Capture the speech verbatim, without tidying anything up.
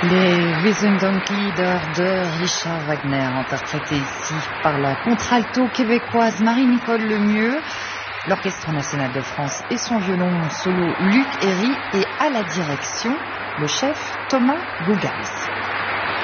Les Wesendonck-Lieder de Richard Wagner, interprétés ici par la contralto québécoise Marie-Nicole Lemieux, l'Orchestre national de France et son violon solo Luc Herry, et à la direction, le chef Thomas Gougals.